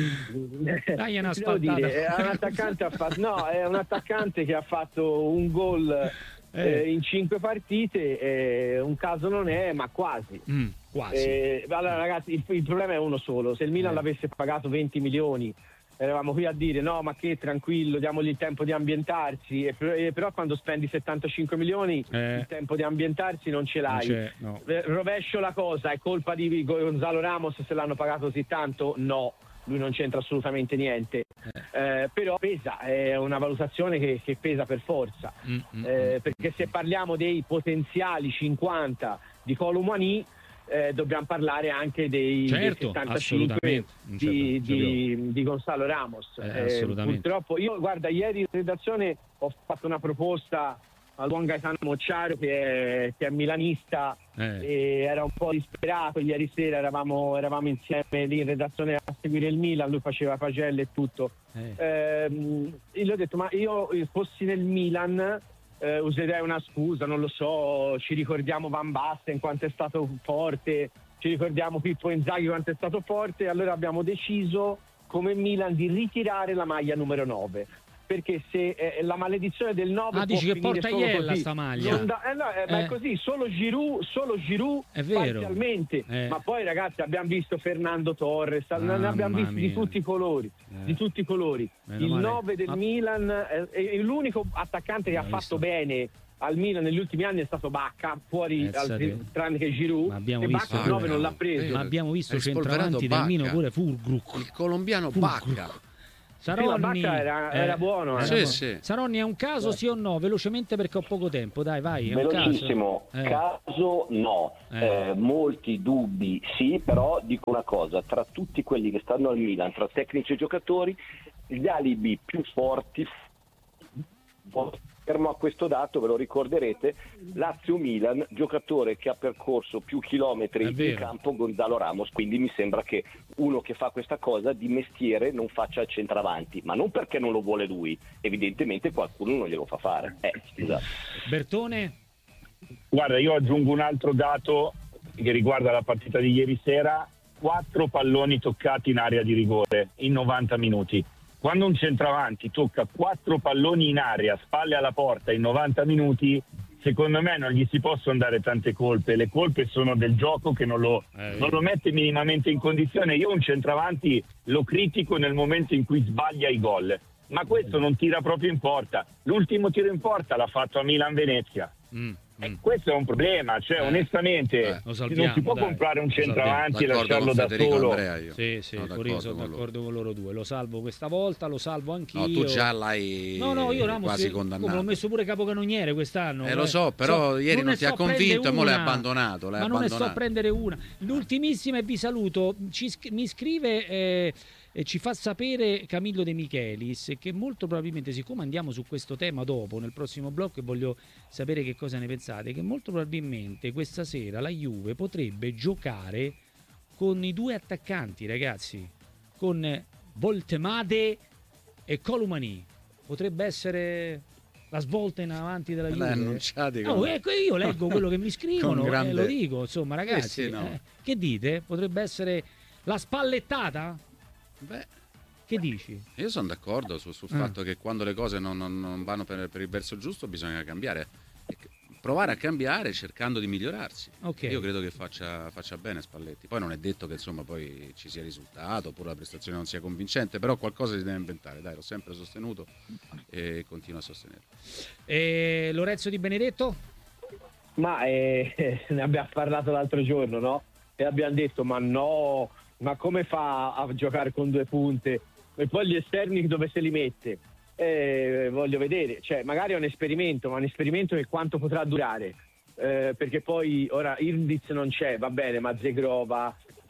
Dai una dire, è un attaccante ha fatto, no, è un attaccante che ha fatto un gol Eh, in cinque partite, eh, un caso non è, ma quasi. Mm, quasi. Eh, allora ragazzi, il, il problema è uno solo: se il Milan eh. l'avesse pagato venti milioni, eravamo qui a dire no, ma che tranquillo, diamogli il tempo di ambientarsi, e, e, però quando spendi settantacinque milioni eh. il tempo di ambientarsi non ce l'hai. Non no. Rovescio la cosa, è colpa di Gonzalo Ramos se l'hanno pagato così tanto? No, lui non c'entra assolutamente niente, eh. Eh, però pesa, è una valutazione che, che pesa per forza, mm, mm, eh, perché se parliamo dei potenziali cinquanta di Kolo Muani, eh, dobbiamo parlare anche dei, certo, dei settantacinque di, certo, di, di Gonzalo Ramos. Eh, eh, purtroppo io, guarda, ieri in redazione ho fatto una proposta al buon Gaetano Mocciaro che è, che è milanista, eh. e era un po' disperato. Ieri sera eravamo, eravamo insieme lì in redazione a seguire il Milan, lui faceva pagelle e tutto. Eh. Ehm, io gli ho detto: ma io fossi nel Milan eh, userei una scusa, non lo so, ci ricordiamo Van Basten quanto è stato forte, ci ricordiamo Pippo Inzaghi quanto è stato forte, allora abbiamo deciso come Milan di ritirare la maglia numero nove. perché se eh, la maledizione del nove ah, può dici che porta Iella così. sta maglia Da, eh, no, eh, ma è così, solo Giroud, solo Giroud è vero. parzialmente, eh. ma poi ragazzi abbiamo visto Fernando Torres, ah, ne abbiamo visti mia. di tutti i colori, eh. di tutti i colori. Meno il male. nove del ma... Milan è, è l'unico attaccante che ha visto. fatto bene al Milan negli ultimi anni è stato Bacca, fuori al, tranne che Giroud, e Bacca il nove non l'ha preso. Ma abbiamo visto centravanti del Milan pure Fulkrug, il colombiano Fulkrug. Bacca. Saronni, sì, era, eh, era buono. Era sì, buono. Sì. Saronni è un caso sì o no? Velocemente perché ho poco tempo, dai vai. È velocissimo, un caso, eh. caso no, eh. Eh, molti dubbi sì, però dico una cosa, tra tutti quelli che stanno al Milan, tra tecnici e giocatori, gli alibi più forti, fermo a questo dato, ve lo ricorderete, Lazio-Milan, giocatore che ha percorso più chilometri in campo, Gonzalo Ramos, quindi mi sembra che uno che fa questa cosa di mestiere non faccia il centravanti, ma non perché non lo vuole lui, evidentemente qualcuno non glielo fa fare. Eh, scusate. Bertone? Guarda, io aggiungo un altro dato che riguarda la partita di ieri sera, quattro palloni toccati in area di rigore in novanta minuti. Quando un centravanti tocca quattro palloni in aria, spalle alla porta in novanta minuti, secondo me non gli si possono dare tante colpe. Le colpe sono del gioco che non lo, eh, non lo mette minimamente in condizione. Io un centravanti lo critico nel momento in cui sbaglia i gol, ma questo non tira proprio in porta. L'ultimo tiro in porta l'ha fatto a Milan-Venezia. Mm. E questo è un problema, cioè eh, onestamente eh, salviamo, non si può dai. comprare un centravanti e lasciarlo da solo. Andrea, io. Sì, sì, sono d'accordo, sono con d'accordo con loro due. Lo salvo questa volta, lo salvo anch'io. No, tu già l'hai no, no, io, Ramos, quasi condannato. Come l'ho messo pure capocannoniere quest'anno. Eh, lo so, però so, ieri non, non ti so ha convinto e mo l'hai abbandonato. L'hai ma abbandonato. non ne so prendere una. L'ultimissima e vi saluto. Ci, mi scrive... Eh, e ci fa sapere Camillo De Michelis che molto probabilmente, siccome andiamo su questo tema dopo nel prossimo blocco e voglio sapere che cosa ne pensate, che molto probabilmente questa sera la Juve potrebbe giocare con i due attaccanti, ragazzi, con Voltemade e Colomani. Potrebbe essere la svolta in avanti della Juve. Oh, ecco, io leggo quello che mi scrivono grande... e lo dico, insomma, ragazzi, eh sì, no. eh, che dite? Potrebbe essere la spallettata? Beh, che dici? Io sono d'accordo su, sul ah. fatto che quando le cose non, non, non vanno per, per il verso giusto bisogna cambiare, provare a cambiare cercando di migliorarsi. Okay. Io credo che faccia, faccia bene Spalletti. Poi non è detto che insomma poi ci sia risultato oppure la prestazione non sia convincente, però qualcosa si deve inventare, dai, l'ho sempre sostenuto e continuo a sostenere. E Lorenzo Di Benedetto? Ma eh, ne abbiamo parlato l'altro giorno, no? E abbiamo detto ma no, ma come fa a giocare con due punte? E poi gli esterni dove se li mette? Eh, voglio vedere, cioè magari è un esperimento, ma un esperimento che quanto potrà durare? Eh, perché poi ora Irdiz non c'è, va bene, ma Zegrova,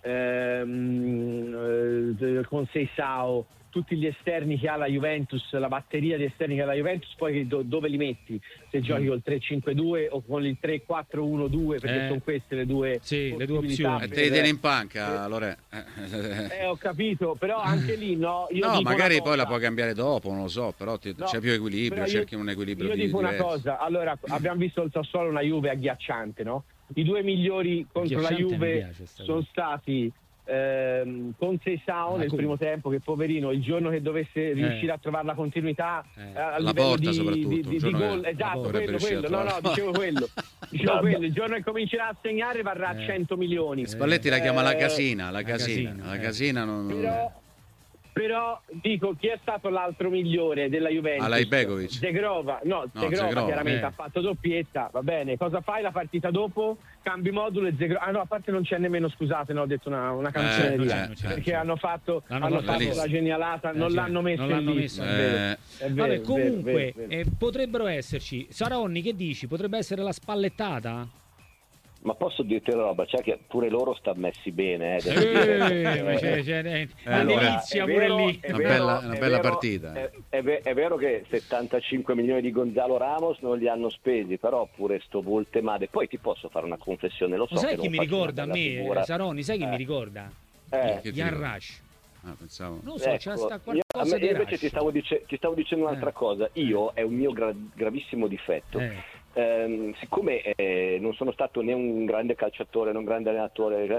ehm, eh, con Seisao, tutti gli esterni che ha la Juventus, la batteria di esterni che ha la Juventus, poi do, dove li metti? Se giochi col tre cinque due o con il tre quattro uno due, perché eh, sono queste le due, sì, le due opzioni. E te li tieni in panca, Lore. Eh, ho capito, però anche lì no. Io no, dico magari poi la puoi cambiare dopo, non lo so, però ti, no, c'è più equilibrio, cerchi un equilibrio io di, dico diverso. Una cosa, allora abbiamo visto il Sassuolo una Juve agghiacciante, no? I due migliori contro la Juve sono stati ehm, con Seisao nel come? primo tempo, che poverino il giorno che dovesse riuscire eh. a trovare la continuità eh. a la livello porta di, soprattutto di, di, di gol, esatto, quello, quello. no no dicevo quello dicevo quello il giorno che comincerà a segnare varrà eh. cento milioni. Spalletti la chiama eh, la casina la casina la casina, la casina eh. non... però Però dico, chi è stato l'altro migliore della Juventus? Alajbegovic. Zegrova, no, no Zegrova, Zegrova chiaramente eh. ha fatto doppietta, va bene. Cosa fai la partita dopo? Cambi modulo e Zegrova. Ah no, a parte non c'è nemmeno, scusate, no, ho detto una, una canzoneria, eh, perché eh, hanno fatto, hanno fatto la genialata, non eh, l'hanno messo, non l'hanno messo è vero. Eh. È vero, vabbè, comunque vero, vero, vero. Eh, potrebbero esserci. Saronni, che dici? Potrebbe essere la spallettata? Ma posso dirti una roba, cioè che pure loro stanno messi bene, eh, eh, c'è, c'è, eh, allora, delizia pure vero, lì. È una vero, bella, una bella vero, partita. È, è, è vero che settantacinque milioni di Gonzalo Ramos non li hanno spesi, però pure sto Voltemade. Poi ti posso fare una confessione, lo so. Lo sai che chi mi ricorda a me, figura. Saroni, sai chi eh. mi ricorda? Eh. Jan Rush. Ah, pensavo. Non so, ecco, c'è sta io, qualcosa me, di invece ti stavo, dice, ti stavo dicendo un'altra eh. cosa. Io, è un mio gra- gravissimo difetto. Eh. Eh, siccome eh, non sono stato né un grande calciatore né un grande allenatore,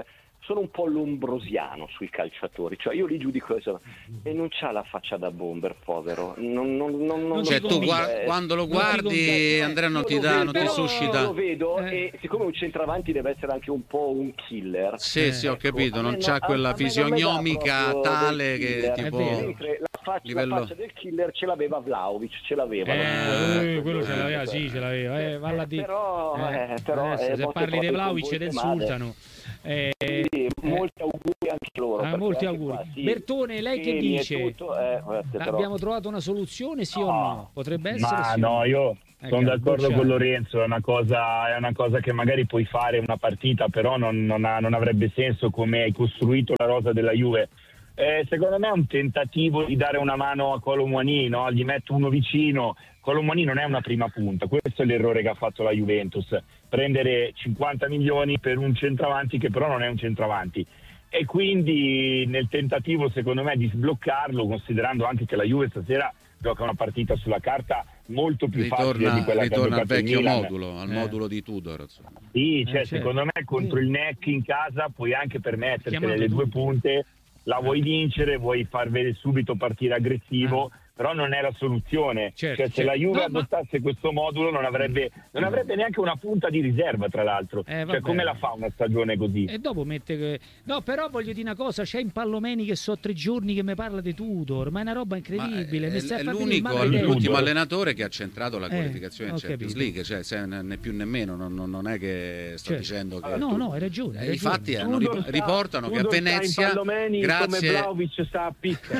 sono un po' lombrosiano sui calciatori, cioè io li giudico adesso, e non c'ha la faccia da bomber, povero. Non, non, non, non cioè tu guarda, quando lo guardi, Andrea, non ti dà, non ti suscita. Io lo vedo eh. e siccome un centravanti deve essere anche un po' un killer. Sì, eh, sì, ho ecco, capito, non no, c'ha quella fisionomica tale che tipo mentre la faccia, livello... la faccia del killer ce l'aveva Vlahovic, ce l'aveva. Eh, quello ce l'aveva, sì, ce l'aveva. Eh, valla di... Però, eh, però adesso, se parli di Vlahovic ti insultano. Eh, sì, molti auguri anche loro. Ah, molti auguri. Qua, sì, Bertone, lei che dice? Tutto, eh, abbiamo trovato una soluzione, sì no. o no? Potrebbe essere Ma sì no, io ecco, sono d'accordo bocciare. con Lorenzo, è una, cosa, è una cosa che magari puoi fare una partita, però non, non, ha, non avrebbe senso come hai costruito la rosa della Juve. Eh, secondo me è un tentativo di dare una mano a Kolo Muani, no? Gli metto uno vicino. Kolo Muani non è una prima punta, questo è l'errore che ha fatto la Juventus, prendere cinquanta milioni per un centravanti che però non è un centravanti, e quindi nel tentativo secondo me di sbloccarlo, considerando anche che la Juve stasera gioca una partita sulla carta molto più ritorna, facile di quella che ha giocato al vecchio il Milan. modulo, al eh. modulo di Tudor, insomma. Sì, cioè eh, secondo certo. me contro il N E C in casa puoi anche permetterti le due tutti. punte, la vuoi vincere, vuoi far vedere subito partire aggressivo, eh. però non è la soluzione. Certo, cioè, se certo. la Juve no, adottasse ma... questo modulo non avrebbe, non avrebbe neanche una punta di riserva, tra l'altro. Eh, cioè, come la fa una stagione così? E dopo mette che... No, però voglio dire una cosa, c'è in Pallomeni che so tre giorni che mi parla di Tudor, ma è una roba incredibile. Ma mi è, stai è a l'unico, l'ultimo allenatore che ha centrato la eh, qualificazione in Champions capito. League, cioè se né più né meno, non, non è che sto certo. dicendo che... No, no, hai ragione. Hai infatti ragione. hanno, rip- riportano Tudor che a Venezia, grazie... come Vlahovic sta a pista.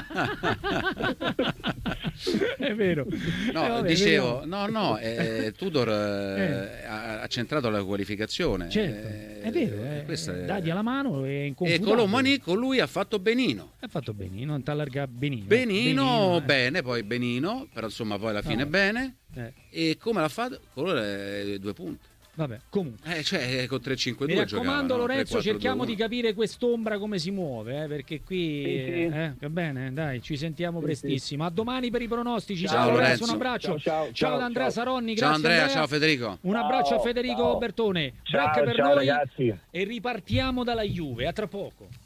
È vero. No, eh, vabbè, dicevo, vediamo. no, no, eh, Tudor eh, ha, ha centrato la qualificazione. Certo, eh, è vero, eh, è... dagli alla mano e in E Kolo Muani con lui ha fatto benino. Ha fatto benino, non t'allarga benino. Benino, benino eh. bene, poi benino, però insomma poi alla fine no. bene. Eh. E come l'ha fatto? Con eh, due punti. Vabbè, comunque. Eh, cioè, con tre cinque due Mi raccomando, giocava, Lorenzo, no? tre, quattro, cerchiamo due, di capire quest'ombra come si muove, eh, perché qui... Sì, sì. Eh, va bene, dai, ci sentiamo sì, prestissimo. Sì. A domani per i pronostici. Ciao, ciao Lorenzo, un abbraccio. Ciao, ciao, ciao, ciao ad Andrea ciao. Saronni, ciao grazie Andrea, Andrea. ciao Federico. Un abbraccio ciao, a Federico ciao. Bertone. Ciao, Break per ciao noi ragazzi. e ripartiamo dalla Juve. A tra poco.